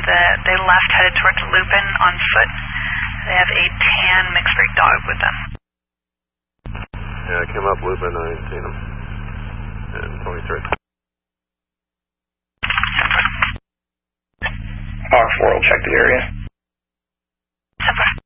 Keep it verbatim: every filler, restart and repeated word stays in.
the, they left headed towards Lupin on foot. They have a tan mixed breed dog with them. Yeah, I came up Lupin, I ain't seen him. And twenty-three. R four will check the area. Super.